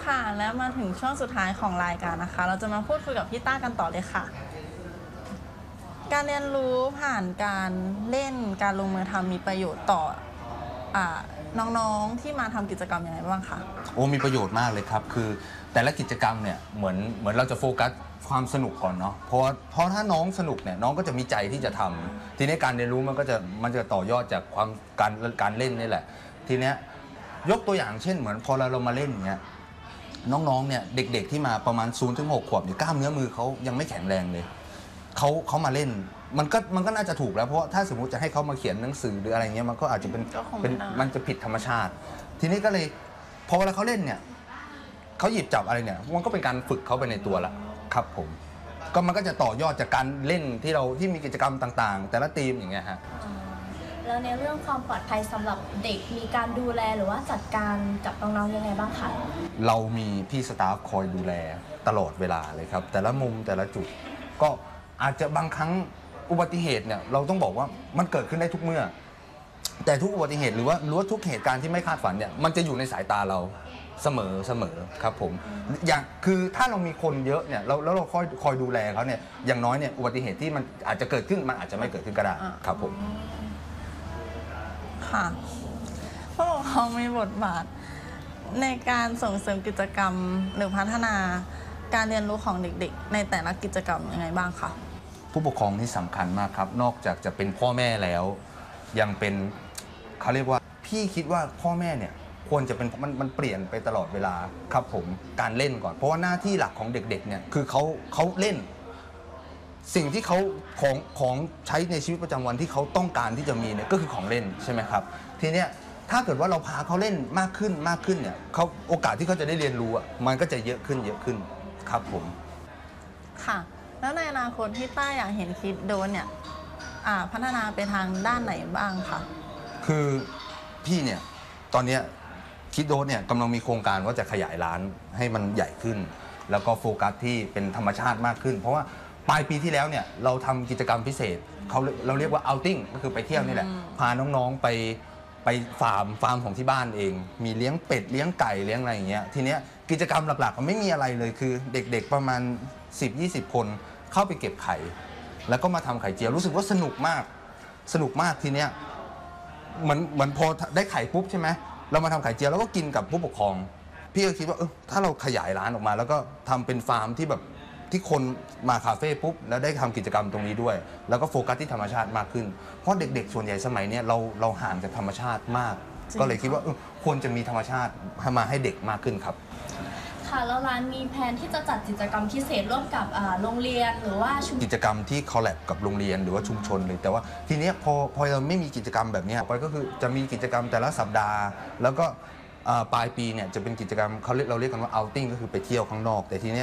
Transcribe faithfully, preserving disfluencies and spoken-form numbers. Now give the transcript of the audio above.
ค่ะและมาถึงช่วงสุดท้ายของรายการนะคะเราจะมาพูดคุยกับพี่ต้ากันต่อเลยค่ะการเรียนรู้ผ่านการเล่นการลงมือทำมีประโยชน์ต่ออ่าน้องๆที่มาทำกิจกรรมยังไงบ้างคะโอ้มีประโยชน์มากเลยครับคือแต่ละกิจกรรมเนี่ยเหมือนเหมือนเราจะโฟกัสความสนุกก่อนเนาะเพราะเพราะถ้าน้องสนุกเนี่ยน้องก็จะมีใจที่จะทำทีนี้การเรียนรู้มันก็จะมันจะต่อยอดจากความการการเล่นนี่แหละทีเนี้ยยกตัวอย่างเช่นเหมือนพอเราเรามาเล่นอย่างเงี้ยน้องๆเนี่ยเด็กๆที่มาประมาณศูนย์ถึงหกขวบเนี่ยกล้ามเนื้อมือเขายังไม่แข็งแรงเลยเขาเขามาเล่นมันก็มันก็น่าจะถูกแล้วเพราะถ้าสมมุติจะให้เขามาเขียนหนังสือหรืออะไรเงี้ยมันก็อาจจะเป็นเป็นมันจะผิดธรรมชาติทีนี้ก็เลยพอเวลาเขาเล่นเนี่ยเขาหยิบจับอะไรเนี่ยมันก็เป็นการฝึกเขาไปในตัวละครับผมก็มันก็จะต่อยอดจากการเล่นที่เราที่มีกิจกรรมต่างๆแต่ละทีมอย่างเงี้ยฮะแล้วในเรื่องความปลอดภัยสำหรับเด็กมีการดูแลหรือว่าจัดการกับน้องๆยังไงบ้างคะเรามีพี่สตาฟคอยดูแลตลอดเวลาเลยครับแต่ละมุมแต่ละจุดก็อาจจะบางครั้งอุบัติเหตุเนี่ยเราต้องบอกว่ามันเกิดขึ้นได้ทุกเมื่อแต่ทุกอุบัติเหตุหรือว่ารู้ว่าทุกเหตุการณ์ที่ไม่คาดฝันเนี่ยมันจะอยู่ในสายตาเราเสมอเสมอครับผมอย่างคือถ้าเรามีคนเยอะเนี่ยแล้วแล้วเราคอยคอยดูแลเขาเนี่ยอย่างน้อยเนี่ยอุบัติเหตุที่มันอาจจะเกิดขึ้นมันอาจจะไม่เกิดขึ้นก็ได้ครับผมค่ะผู้ปกครองมีบทบาทในการส่งเสริมกิจกรรมหรือพัฒนาการเรียนรู้ของเด็กๆในแต่ละกิจกรรมยังไงบ้างคะผู้ปกครองนี่สำคัญมากครับนอกจากจะเป็นพ่อแม่แล้วยังเป็นเขาเรียกว่าพี่คิดว่าพ่อแม่เนี่ยควรจะเป็นมันมันเปลี่ยนไปตลอดเวลาครับผมการเล่นก่อนเพราะว่าหน้าที่หลักของเด็กๆเนี่ยคือเขาเขาเล่นสิ่งที่เขาของของใช้ในชีวิตประจำวันที่เขาต้องการที่จะมีเนี่ยก็คือของเล่นใช่ไหมครับทีเนี้ยถ้าเกิดว่าเราพาเขาเล่นมากขึ้นมากขึ้นเนี่ยเขาโอกาสที่เขาจะได้เรียนรู้อ่ะมันก็จะเยอะขึ้นเยอะขึ้นครับผมค่ะแล้วในอนาคตที่ต้าอยากเห็นคิดโดนเนี่ยพัฒนาไปทางด้านไหนบ้างคะคือพี่เนี่ยตอนนี้คิดโดนเนี่ยกำลังมีโครงการว่าจะขยายร้านให้มันใหญ่ขึ้นแล้วก็โฟกัสที่เป็นธรรมชาติมากขึ้นเพราะว่าปลายปีที่แล้วเนี่ยเราทำกิจกรรมพิเศษเขาเราเรียกว่า outing ก็คือไปเที่ยวนี่แหละพาน้องๆไปไปฟาร์มฟาร์มของที่บ้านเองมีเลี้ยงเป็ดเลี้ยงไก่เลี้ยงอะไรอย่างเงี้ยทีเนี้ยกิจกรรมหลักๆมันไม่มีอะไรเลยคือเด็กๆประมาณ สิบถึงยี่สิบ คนเข้าไปเก็บไข่แล้วก็มาทำไข่เจียวรู้สึกว่าสนุกมากสนุกมากทีเนี้ยเหมือนเหมือนพอได้ไข่ปุ๊บใช่ไหมเรามาทำไข่เจียวแล้วก็กินกับผู้ปกครองพี่ก็คิดว่าเออถ้าเราขยายร้านออกมาแล้วก็ทำเป็นฟาร์มที่แบบที่คนมาคาเฟ่ปุ๊บแล้วได้ทำกิจกรรมตรงนี้ด้วยแล้วก็โฟกัสที่ธรรมชาติมากขึ้นเพราะเด็กๆส่วนใหญ่สมัยนี้เราเราห่างจากธรรมชาติมากก็เลยคิดว่าควรจะมีธรรมชาติมาให้เด็กมากขึ้นครับค่ะแล้วร้านมีแผนที่จะจัดกิจกรรมพิเศษร่วมกับโรงเรียนหรือว่ากิจกรรมที่คอลแลบกับโรงเรียนหรือว่าชุมชนเลยแต่ว่าทีนี้พอพอเราไม่มีกิจกรรมแบบนี้ไปก็คือจะมีกิจกรรมแต่ละสัปดาห์แล้วก็ปลายปีเนี่ยจะเป็นกิจกรรมเขาเราเรียกกันว่า outing ก็คือไปเที่ยวข้างนอกแต่ทีนี้